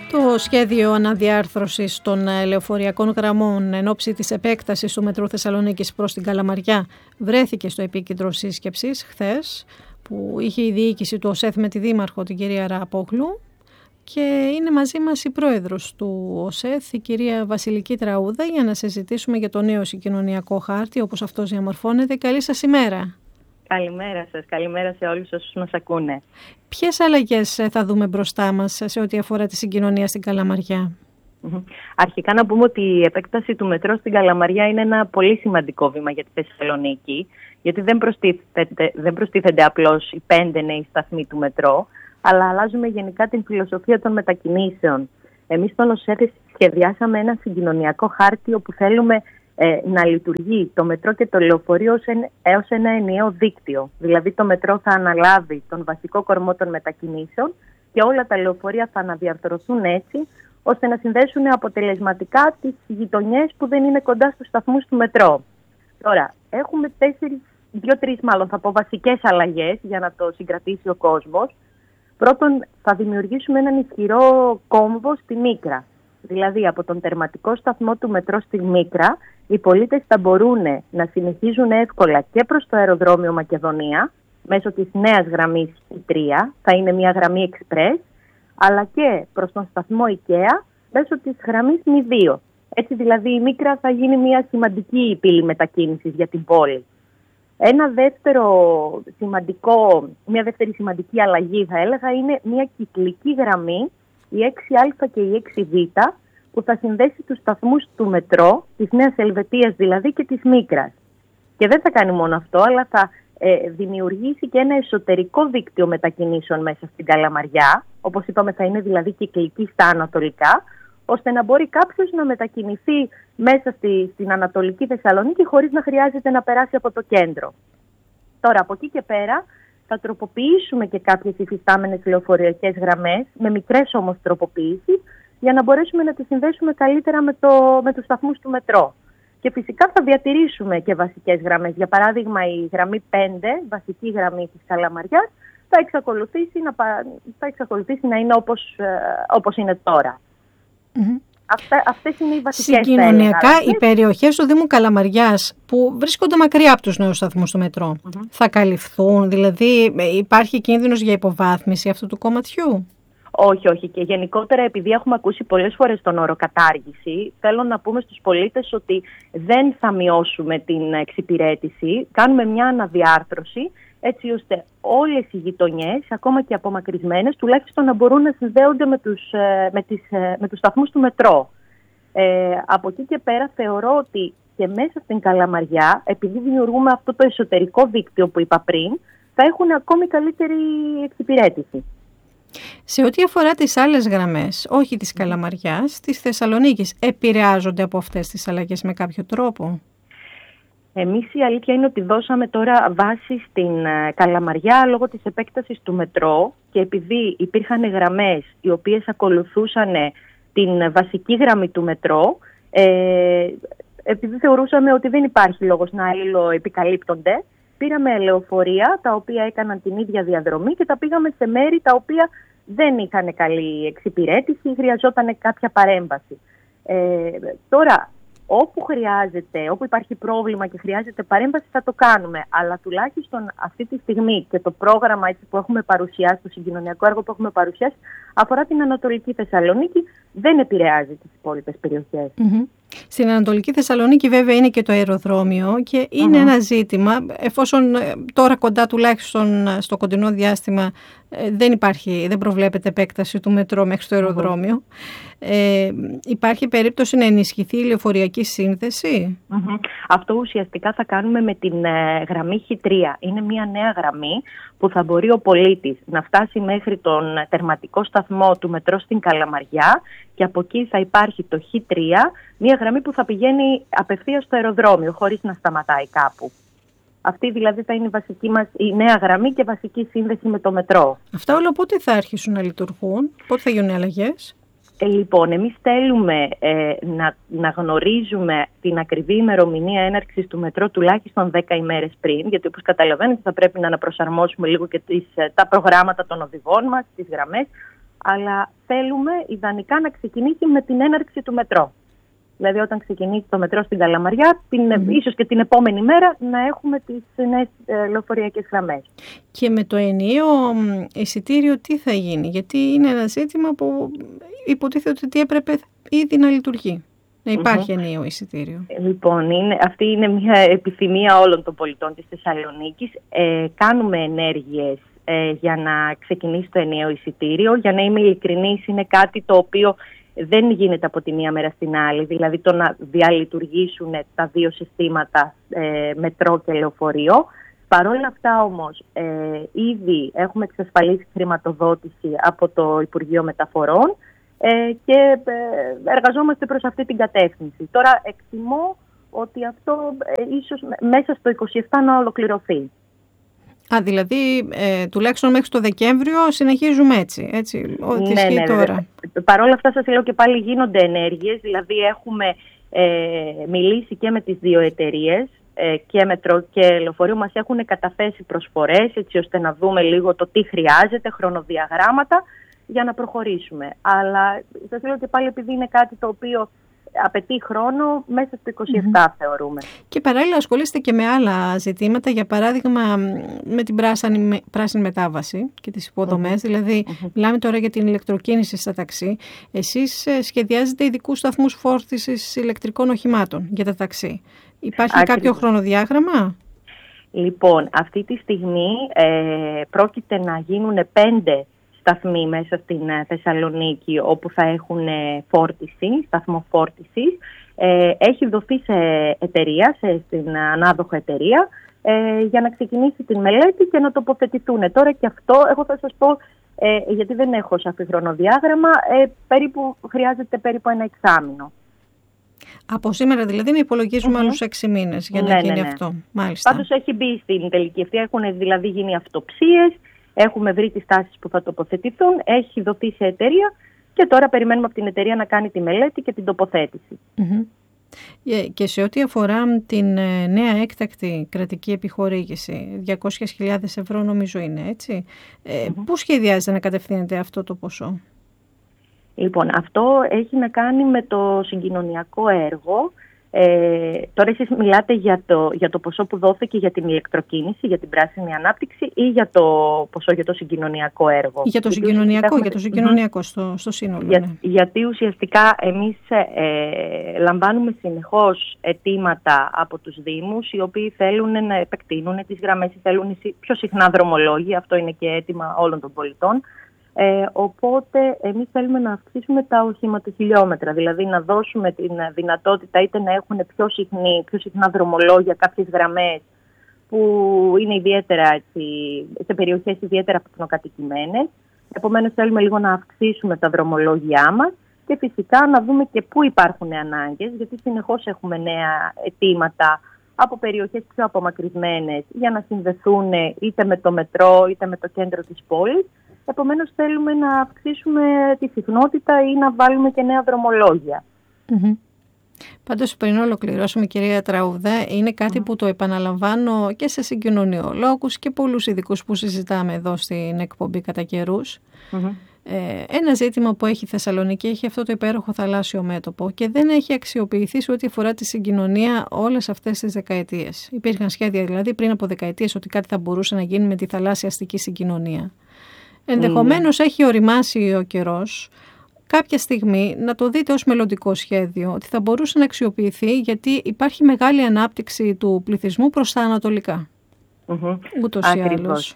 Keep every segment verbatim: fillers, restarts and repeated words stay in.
Το σχέδιο αναδιάρθρωσης των λεωφοριακών γραμμών εν ώψη της επέκτασης του μετρό Θεσσαλονίκης προς την Καλαμαριά βρέθηκε στο επίκεντρο σύσκεψης χθες, που είχε η διοίκηση του ΟΣΕΘ με τη Δήμαρχο, την κυρία Ραπόγλου, και είναι μαζί μας η πρόεδρος του ΟΣΕΘ, η κυρία Βασιλική Τραούδα, για να συζητήσουμε για το νέο συγκοινωνιακό χάρτη, όπως αυτός διαμορφώνεται. Καλή σας ημέρα. Καλημέρα σας, καλημέρα σε όλους όσους μας ακούνε. Ποιες αλλαγές θα δούμε μπροστά μας σε ό,τι αφορά τη συγκοινωνία στην Καλαμαριά? Αρχικά να πούμε ότι η επέκταση του μετρό στην Καλαμαριά είναι ένα πολύ σημαντικό βήμα για τη Θεσσαλονίκη, γιατί δεν προστίθεται, δεν προστίθενται απλώς οι πέντε νέοι σταθμοί του μετρό, αλλά αλλάζουμε γενικά την φιλοσοφία των μετακινήσεων. Εμείς στον ΟΣΕΘ σχεδιάσαμε ένα συγκοινωνιακό χάρτη όπου θέλουμε ε, να λειτουργεί το μετρό και το λεωφορείο έως ένα ενιαίο δίκτυο. Δηλαδή το μετρό θα αναλάβει τον βασικό κορμό των μετακινήσεων και όλα τα λεωφορεία θα αναδιαρθρωθούν έτσι, ώστε να συνδέσουν αποτελεσματικά τις γειτονιές που δεν είναι κοντά στους σταθμούς του μετρό. Τώρα, έχουμε τέσσερις, δύο-τρεις μάλλον θα πω βασικές αλλαγές για να το συγκρατήσει ο κόσμος. Πρώτον, θα δημιουργήσουμε έναν ισχυρό κόμβο στη Μίκρα. Δηλαδή, από τον τερματικό σταθμό του μετρό στη Μίκρα, οι πολίτες θα μπορούν να συνεχίζουν εύκολα και προς το αεροδρόμιο Μακεδονία, μέσω της νέας γραμμής ι τρία, θα είναι μια γραμμή εξπρές, αλλά και προς τον σταθμό IKEA, μέσω της γραμμής μη δύο. Έτσι δηλαδή η Μίκρα θα γίνει μια σημαντική πύλη μετακίνησης για την πόλη. Ένα δεύτερο σημαντικό, μια δεύτερη σημαντική αλλαγή θα έλεγα είναι μια κυκλική γραμμή, η έξι α και η έξι β, που θα συνδέσει τους σταθμούς του μετρό, της Νέας Ελβετίας δηλαδή και της Μίκρας. Και δεν θα κάνει μόνο αυτό, αλλά θα ε, δημιουργήσει και ένα εσωτερικό δίκτυο μετακινήσεων μέσα στην Καλαμαριά, όπως είπαμε θα είναι δηλαδή κυκλική στα ανατολικά, ώστε να μπορεί κάποιος να μετακινηθεί μέσα στη, στην Ανατολική Θεσσαλονίκη χωρίς να χρειάζεται να περάσει από το κέντρο. Τώρα, από εκεί και πέρα, θα τροποποιήσουμε και κάποιες υφιστάμενες λεωφορειακές γραμμές, με μικρές όμως τροποποιήσεις, για να μπορέσουμε να τις συνδέσουμε καλύτερα με, το, με τους σταθμούς του μετρό. Και φυσικά θα διατηρήσουμε και βασικές γραμμές. Για παράδειγμα, η γραμμή πέντε, βασική γραμμή της Καλαμαριάς, θα εξακολουθήσει να, θα εξακολουθήσει να είναι όπως, όπως είναι τώρα. Mm-hmm. Αυτά, αυτές είναι οι βασικές. Συγκοινωνιακά, οι περιοχές του Δήμου Καλαμαριάς που βρίσκονται μακριά από τους νέους σταθμούς του μετρό, mm-hmm. θα καλυφθούν? Δηλαδή υπάρχει κίνδυνος για υποβάθμιση αυτού του κομματιού? Όχι, όχι. Και γενικότερα, επειδή έχουμε ακούσει πολλές φορές τον όρο κατάργηση, θέλω να πούμε στους πολίτες ότι δεν θα μειώσουμε την εξυπηρέτηση. Κάνουμε μια αναδιάρθρωση, έτσι ώστε όλες οι γειτονιές, ακόμα και απομακρυσμένες, τουλάχιστον να μπορούν να συνδέονται με τους, με τις, με τους σταθμούς του μετρό. Ε, από εκεί και πέρα θεωρώ ότι και μέσα στην Καλαμαριά, επειδή δημιουργούμε αυτό το εσωτερικό δίκτυο που είπα πριν, θα έχουν ακόμη καλύτερη εξυπηρέτηση. Σε ό,τι αφορά τις άλλες γραμμές, όχι της Καλαμαριάς, της Θεσσαλονίκης, επηρεάζονται από αυτές τις αλλαγές με κάποιο τρόπο? Εμείς η αλήθεια είναι ότι δώσαμε τώρα βάση στην Καλαμαριά λόγω της επέκτασης του μετρό και επειδή υπήρχαν γραμμές οι οποίες ακολουθούσαν την βασική γραμμή του μετρό, ε, επειδή θεωρούσαμε ότι δεν υπάρχει λόγος να αλληλοεπικαλύπτονται, πήραμε λεωφορεία τα οποία έκαναν την ίδια διαδρομή και τα πήγαμε σε μέρη τα οποία δεν είχαν καλή εξυπηρέτηση ή χρειαζόταν κάποια παρέμβαση. Ε, τώρα, όπου χρειάζεται, όπου υπάρχει πρόβλημα και χρειάζεται παρέμβαση θα το κάνουμε. Αλλά τουλάχιστον αυτή τη στιγμή και το πρόγραμμα έτσι, που έχουμε παρουσιάσει, το συγκοινωνιακό έργο που έχουμε παρουσιάσει, αφορά την Ανατολική Θεσσαλονίκη, δεν επηρεάζει τις υπόλοιπες περιοχές. Mm-hmm. Στην Ανατολική Θεσσαλονίκη βέβαια είναι και το αεροδρόμιο και είναι mm-hmm. ένα ζήτημα, εφόσον τώρα κοντά τουλάχιστον στο κοντινό διάστημα δεν υπάρχει, δεν προβλέπεται επέκταση του μετρό μέχρι στο αεροδρόμιο. Mm-hmm. Ε, υπάρχει περίπτωση να ενισχυθεί η λεωφοριακή σύνδεση? Mm-hmm. Αυτό ουσιαστικά θα κάνουμε με την ε, γραμμή χ τρία. Είναι μια νέα γραμμή που θα μπορεί ο πολίτης να φτάσει μέχρι τον τερματικό σταθμό του μετρό στην Καλαμαριά και από εκεί θα υπάρχει το χ τρία, μια γραμμή που θα πηγαίνει απευθείας στο αεροδρόμιο χωρίς να σταματάει κάπου. Αυτή δηλαδή θα είναι η βασική μας, η νέα γραμμή και βασική σύνδεση με το μετρό. Αυτά όλα πότε θα αρχίσουν να λειτουργούν, πότε θα γίνουν αλλαγές? Ε, λοιπόν, εμείς θέλουμε ε, να, να γνωρίζουμε την ακριβή ημερομηνία έναρξης του μετρό τουλάχιστον δέκα ημέρες πριν, γιατί όπως καταλαβαίνετε θα πρέπει να αναπροσαρμόσουμε λίγο και τις, τα προγράμματα των οδηγών μας, τις γραμμές, αλλά θέλουμε ιδανικά να ξεκινήσει με την έναρξη του μετρό. Δηλαδή όταν ξεκινήσει το μετρό στην Καλαμαριά, την, mm-hmm. ίσως και την επόμενη μέρα να έχουμε τις νέες ε, λεωφορειακές γραμμές. Και με το ενιαίο εισιτήριο τι θα γίνει? Γιατί είναι ένα ζήτημα που υποτίθεται ότι έπρεπε ήδη να λειτουργεί. Να υπάρχει mm-hmm. ενιαίο εισιτήριο. Λοιπόν, είναι, αυτή είναι μια επιθυμία όλων των πολιτών της Θεσσαλονίκης. Ε, κάνουμε ενέργειες ε, για να ξεκινήσει το ενιαίο εισιτήριο. Για να είμαι ειλικρινής, είναι κάτι το οποίο δεν γίνεται από τη μία μέρα στην άλλη. Δηλαδή το να διαλειτουργήσουν τα δύο συστήματα ε, μετρό και λεωφορείο. Παρ' όλα αυτά όμως, ε, ήδη έχουμε εξασφαλίσει χρηματοδότηση από το Υπουργείο Μεταφορών ε, και ε, εργαζόμαστε προς αυτή την κατεύθυνση. Τώρα εκτιμώ ότι αυτό ε, ίσως μέσα στο είκοσι επτά να ολοκληρωθεί. Α, δηλαδή ε, τουλάχιστον μέχρι το Δεκέμβριο συνεχίζουμε έτσι, έτσι ό,τι ναι, ισχύει ναι, τώρα. Ναι. Παρ' όλα αυτά σας λέω και πάλι γίνονται ενέργειες, δηλαδή έχουμε ε, μιλήσει και με τις δύο εταιρείες, ε, και μετρό και λεωφορείο, μας έχουν καταθέσει προσφορές έτσι ώστε να δούμε λίγο το τι χρειάζεται, χρονοδιαγράμματα για να προχωρήσουμε. Αλλά σας λέω και πάλι επειδή είναι κάτι το οποίο απαιτεί χρόνο, μέσα στο είκοσι επτά mm-hmm. θεωρούμε. Και παράλληλα ασχολείστε και με άλλα ζητήματα, για παράδειγμα με την πράσινη, πράσινη μετάβαση και τις υποδομές, mm-hmm. δηλαδή mm-hmm. μιλάμε τώρα για την ηλεκτροκίνηση στα ταξί. Εσείς σχεδιάζετε ειδικούς σταθμούς φόρτισης ηλεκτρικών οχημάτων για τα ταξί. Υπάρχει Ακριβώς. κάποιο χρονοδιάγραμμα? Λοιπόν, αυτή τη στιγμή ε, πρόκειται να γίνουν πέντε σταθμοί μέσα στην Θεσσαλονίκη όπου θα έχουν φόρτιση, σταθμό φόρτισης. Ε, έχει δοθεί σε εταιρεία, σε, στην ανάδοχο εταιρεία, ε, για να ξεκινήσει την μελέτη και να τοποθετηθούν. Τώρα και αυτό, εγώ θα σας πω, ε, γιατί δεν έχω σαφή χρονοδιάγραμμα, ε, περίπου, χρειάζεται περίπου ένα εξάμηνο. Από σήμερα δηλαδή να υπολογίζουμε mm-hmm. άλλους έξι μήνες για να ναι, γίνει ναι, ναι. αυτό. Μάλιστα. Πάντως έχει μπει στην τελική αυτή, έχουν δηλαδή γίνει αυτοψίες. Έχουμε βρει τις τάσεις που θα τοποθετηθούν, έχει δοθεί σε εταιρεία και τώρα περιμένουμε από την εταιρεία να κάνει τη μελέτη και την τοποθέτηση. Mm-hmm. Και σε ό,τι αφορά την νέα έκτακτη κρατική επιχορήγηση, διακόσιες χιλιάδες ευρώ νομίζω είναι, έτσι. Ε, mm-hmm. Πού σχεδιάζεται να κατευθύνεται αυτό το ποσό? Λοιπόν, αυτό έχει να κάνει με το συγκοινωνιακό έργο. Ε, τώρα εσείς μιλάτε για το, για το ποσό που δόθηκε για την ηλεκτροκίνηση, για την πράσινη ανάπτυξη ή για το ποσό για το συγκοινωνιακό έργο? Για το συγκοινωνιακό, έχουμε... για το συγκοινωνιακό mm-hmm. στο, στο σύνολο. Για, ναι. Γιατί ουσιαστικά εμείς ε, λαμβάνουμε συνεχώς αιτήματα από τους Δήμους οι οποίοι θέλουν να επεκτείνουν τις γραμμές, θέλουν πιο συχνά δρομολόγια, αυτό είναι και αίτημα όλων των πολιτών. Ε, οπότε εμείς θέλουμε να αυξήσουμε τα οχηματοχιλιόμετρα, δηλαδή να δώσουμε την δυνατότητα είτε να έχουν πιο, συχνή, πιο συχνά δρομολόγια κάποιες γραμμές που είναι ιδιαίτερα έτσι, σε περιοχές ιδιαίτερα πυκνοκατοικημένες. Επομένως θέλουμε λίγο να αυξήσουμε τα δρομολόγια μας και φυσικά να δούμε και πού υπάρχουν ανάγκες, γιατί συνεχώς έχουμε νέα αιτήματα από περιοχές πιο απομακρυσμένες για να συνδεθούν είτε με το μετρό είτε με το κέντρο της πόλης. Επομένως θέλουμε να αυξήσουμε τη συχνότητα ή να βάλουμε και νέα δρομολόγια. Mm-hmm. Πάντως πριν ολοκληρώσουμε, κυρία Τραούδα, είναι κάτι mm-hmm. που το επαναλαμβάνω και σε συγκοινωνιολόγους και πολλούς ειδικούς που συζητάμε εδώ στην εκπομπή κατά καιρούς. Mm-hmm. Ε, ένα ζήτημα που έχει η Θεσσαλονίκη έχει αυτό το υπέροχο θαλάσσιο μέτωπο και δεν έχει αξιοποιηθεί σε ό,τι αφορά τη συγκοινωνία όλες αυτές τις δεκαετίες. Υπήρχαν σχέδια δηλαδή πριν από δεκαετίες ότι κάτι θα μπορούσε να γίνει με τη θαλάσσια αστική συγκοινωνία. Ενδεχομένως mm. έχει οριμάσει ο καιρός κάποια στιγμή να το δείτε ως μελλοντικό σχέδιο, ότι θα μπορούσε να αξιοποιηθεί γιατί υπάρχει μεγάλη ανάπτυξη του πληθυσμού προς τα ανατολικά. Mm-hmm. Ούτως ή άλλως.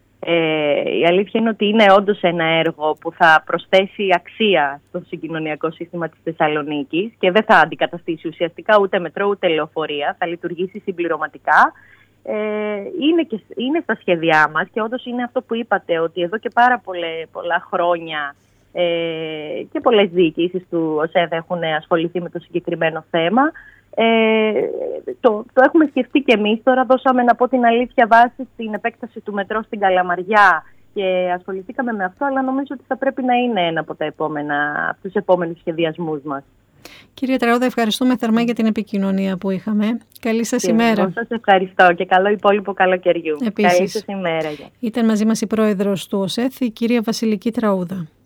Ε, η αλήθεια είναι ότι είναι όντως ένα έργο που θα προσθέσει αξία στο συγκοινωνιακό σύστημα της Θεσσαλονίκης και δεν θα αντικαταστήσει ουσιαστικά ούτε μετρό ούτε λεωφορεία, θα λειτουργήσει συμπληρωματικά. Ε, είναι, και, είναι στα σχέδιά μας και όντως είναι αυτό που είπατε, ότι εδώ και πάρα πολλέ, πολλά χρόνια ε, και πολλές διοικήσεις του ΟΣΕΔ έχουν ασχοληθεί με το συγκεκριμένο θέμα. Ε, το, το έχουμε σκεφτεί και εμείς. Τώρα δώσαμε, να πω την αλήθεια, βάση στην επέκταση του μετρό στην Καλαμαριά και ασχοληθήκαμε με αυτό, αλλά νομίζω ότι θα πρέπει να είναι ένα από, τα επόμενα, από τους επόμενους σχεδιασμούς μας. Κυρία Τραούδα, ευχαριστούμε θερμά για την επικοινωνία που είχαμε. Καλή σας και ημέρα. Εγώ σας ευχαριστώ και καλό υπόλοιπο καλοκαιριού. Επίσης, καλή σας ημέρα. Ήταν μαζί μας η πρόεδρος του ΟΣΕΘ, η κυρία Βασιλική Τραούδα.